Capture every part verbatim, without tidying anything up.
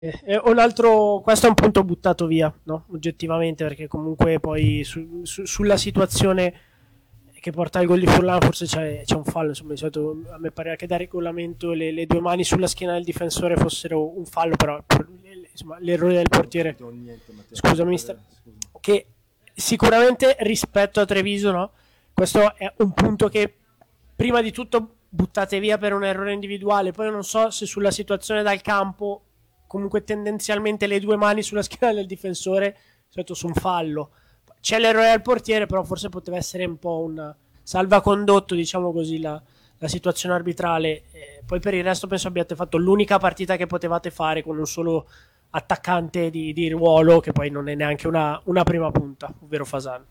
Eh, un altro, questo è un punto buttato via, no? Oggettivamente, perché comunque poi su- su- sulla situazione che porta al gol di Furlan forse c'è, c'è un fallo, insomma, di solito a me pare che da regolamento le, le due mani sulla schiena del difensore fossero un fallo, però insomma, l'errore del Non ho portiere, capito niente, Matteo, fammi scusami, mister, ripetere, scusa. che sicuramente rispetto a Treviso, no? Questo è un punto che prima di tutto buttate via per un errore individuale, poi non so se sulla situazione dal campo comunque tendenzialmente le due mani sulla schiena del difensore sotto su un fallo. C'è l'errore al portiere, però forse poteva essere un po' un salvacondotto, diciamo così, la, la situazione arbitrale. Eh, poi per il resto penso abbiate fatto l'unica partita che potevate fare con un solo attaccante di, di ruolo, che poi non è neanche una, una prima punta, ovvero Fasan.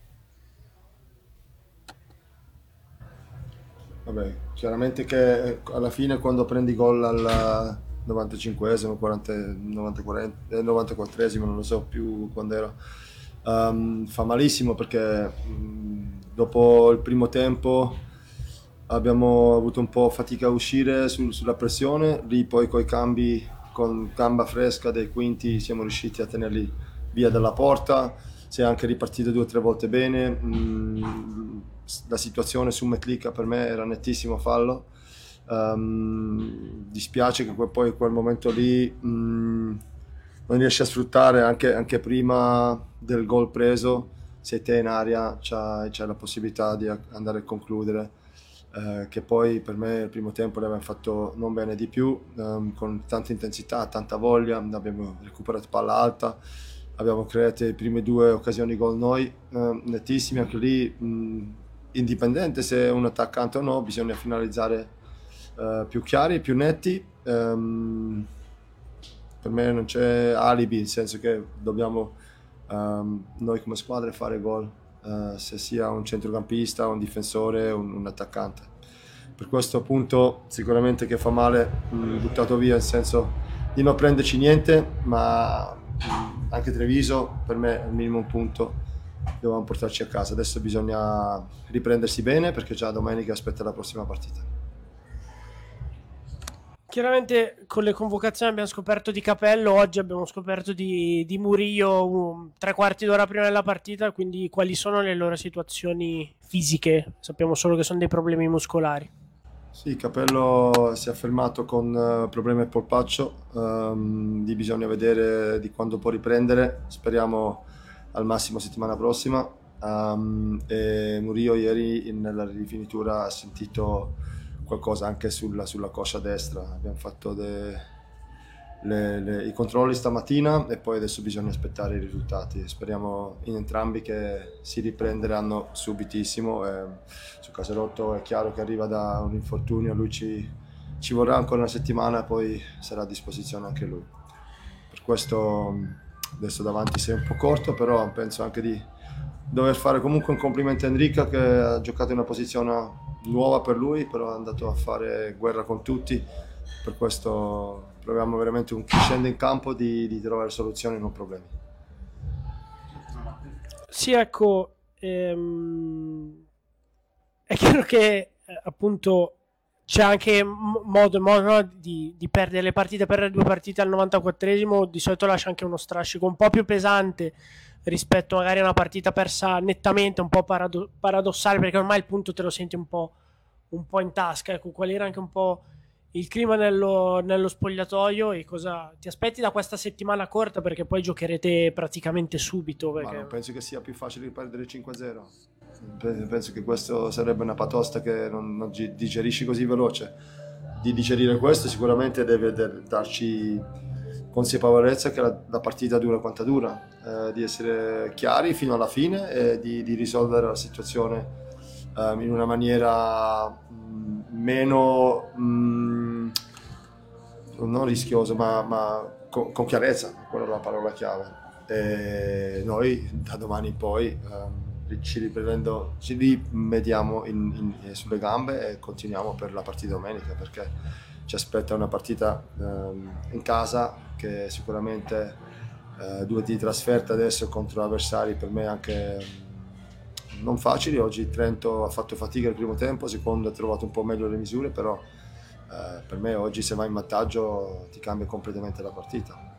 Vabbè, chiaramente che eh, alla fine quando prendi gol al novantacinquesimo, quaranta, novanta, quaranta, eh, novantaquattresimo, non lo so più quando era, ehm, fa malissimo perché mh, dopo il primo tempo abbiamo avuto un po' fatica a uscire sul- sulla pressione, lì poi coi cambi, con gamba fresca dei quinti siamo riusciti a tenerli via dalla porta, si è anche ripartito due o tre volte bene. Mm, la situazione su Metlica per me era nettissimo fallo. Um, dispiace che poi in quel momento lì mm, non riesci a sfruttare anche, anche prima del gol preso. Se te in aria c'hai, c'hai la possibilità di andare a concludere. Eh, che poi per me il primo tempo l'abbiamo fatto non bene di più, ehm, con tanta intensità, tanta voglia, abbiamo recuperato palla alta, abbiamo creato le prime due occasioni gol noi, eh, nettissimi, anche lì mh, indipendente se è un attaccante o no, bisogna finalizzare eh, più chiari, più netti. Ehm, per me non c'è alibi, nel senso che dobbiamo ehm, noi come squadra fare gol, eh, se sia un centrocampista, un difensore, un, un attaccante. Per questo appunto sicuramente che fa male, mh, buttato via, nel senso di non prenderci niente, ma mh, anche Treviso per me è il minimo punto dovevamo portarci a casa. Adesso bisogna riprendersi bene perché già domenica aspetta la prossima partita. Chiaramente con le convocazioni abbiamo scoperto di Capello, oggi abbiamo scoperto di, di Murillo um, tre quarti d'ora prima della partita, quindi quali sono le loro situazioni fisiche? Sappiamo solo che sono dei problemi muscolari. Sì, Capello si è affermato con eh, problemi al polpaccio, ehm, di bisogna vedere di quando può riprendere, speriamo al massimo settimana prossima. Ehm, e Murillo ieri in- nella rifinitura ha sentito qualcosa anche sulla, sulla coscia destra, abbiamo fatto de- le- le- i controlli stamattina e poi adesso bisogna aspettare i risultati. Speriamo in entrambi che si riprenderanno subitissimo. E su Caserotto è chiaro che arriva da un infortunio, lui ci, ci vorrà ancora una settimana e poi sarà a disposizione anche lui. Per questo adesso davanti sei un po' corto, però penso anche di dover fare comunque un complimento a Enrica che ha giocato in una posizione nuova per lui, però è andato a fare guerra con tutti. Per questo proviamo veramente un chi scende in campo di, di trovare soluzioni, non problemi. Sì, ecco, ehm, è chiaro che eh, appunto c'è anche m- modo, modo no, di, di perdere le partite, perdere due partite al novantaquattresimo di solito lascia anche uno strascico un po' più pesante rispetto magari a una partita persa nettamente, un po' parado- paradossale, perché ormai il punto te lo senti un po', un po' in tasca. Ecco, qual era anche un po' il clima nello, nello spogliatoio e cosa ti aspetti da questa settimana corta, perché poi giocherete praticamente subito. Ma non Perché... penso che sia più facile di perdere cinque a zero. Penso che questo sarebbe una patosta che non, non digerisci così veloce. Di digerire questo sicuramente deve darci consapevolezza che la, la partita dura quanta dura, eh, di essere chiari fino alla fine e di, di risolvere la situazione eh, in una maniera mh, meno, mh, non rischiosa, ma, ma con, con chiarezza, quella è la parola chiave. E noi da domani in poi ehm, ci riprendendo, ci rimediamo in, in, sulle gambe e continuiamo per la partita domenica perché ci aspetta una partita ehm, in casa che sicuramente eh, due di trasferta adesso contro avversari per me anche ehm, non facili. Oggi Trento ha fatto fatica il primo tempo, secondo ha trovato un po' meglio le misure, però eh, per me oggi se vai in vantaggio ti cambia completamente la partita.